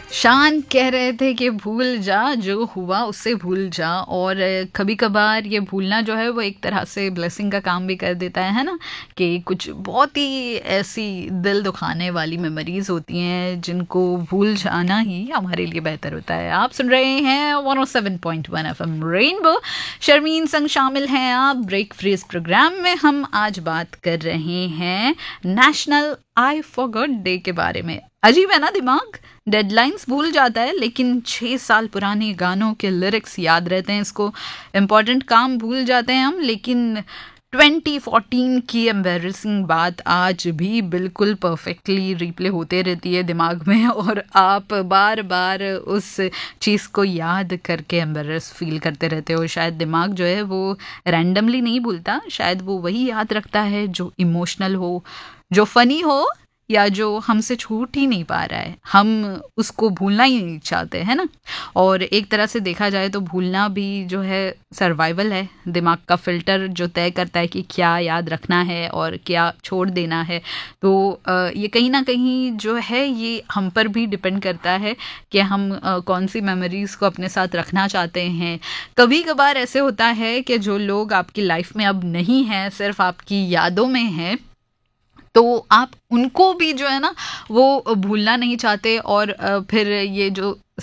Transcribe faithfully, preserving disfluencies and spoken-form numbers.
शान कह रहे थे कि भूल जा जो हुआ उससे भूल जा। और कभी कभार ये भूलना जो है वो एक तरह से ब्लेसिंग का काम भी कर देता है है ना, कि कुछ बहुत ही ऐसी दिल दुखाने वाली मेमोरीज होती हैं जिनको भूल जाना ही हमारे लिए बेहतर होता है। आप सुन रहे हैं one O seven point one FM rainbow. Sharmin संग शामिल हैं आप ब्रेक फ्रीज प्रोग्राम में। हम आज बात कर रहे हैं नेशनल आई फॉरगॉट डे के बारे में। अजीब है ना, दिमाग डेडलाइंस भूल जाता है लेकिन छः साल पुराने गानों के लिरिक्स याद रहते हैं इसको। इम्पॉर्टेंट काम भूल जाते हैं हम, लेकिन ट्वेंटी फोर्टीन की एम्बेरसिंग बात आज भी बिल्कुल परफेक्टली रिप्ले होते रहती है दिमाग में, और आप बार बार उस चीज़ को याद करके एम्बेरस फील करते रहते हो। शायद दिमाग जो है वो रैंडमली नहीं भूलता, शायद वो वही याद रखता है जो इमोशनल हो, जो फनी हो, या जो हमसे छूट ही नहीं पा रहा है। हम उसको भूलना ही नहीं चाहते हैं ना। और एक तरह से देखा जाए तो भूलना भी जो है सर्वाइवल है, दिमाग का फिल्टर जो तय करता है कि क्या याद रखना है और क्या छोड़ देना है। तो ये कहीं ना कहीं जो है ये हम पर भी डिपेंड करता है कि हम कौन सी मेमोरीज को अपने साथ रखना चाहते हैं। कभी कभार ऐसे होता है कि जो लोग आपकी लाइफ में अब नहीं हैं, सिर्फ आपकी यादों में हैं, तो आप उनको भी जो है ना वो भूलना नहीं चाहते। और फिर ये जो